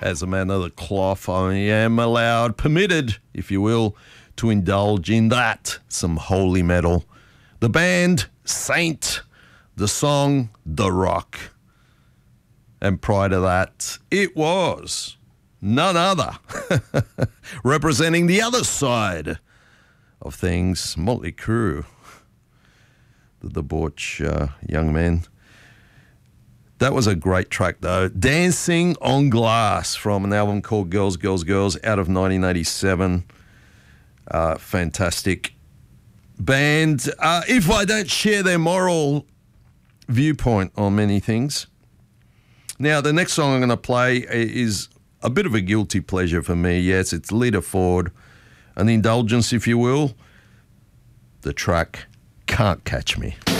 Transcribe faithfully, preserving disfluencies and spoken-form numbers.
As a man of the cloth, I am allowed, permitted, if you will, to indulge in that, some holy metal. The band, Saint. The song, The Rock. And prior to that, it was none other, representing the other side of things, Motley Crue, the debauch uh, young men. That was a great track, though. Dancing on Glass from an album called Girls, Girls, Girls out of nineteen eighty-seven. Uh, fantastic band. Uh, if I don't share their moral viewpoint on many things. Now, the next song I'm going to play is a bit of a guilty pleasure for me. Yes, it's Lita Ford, an indulgence, if you will. The track, Can't Catch Me.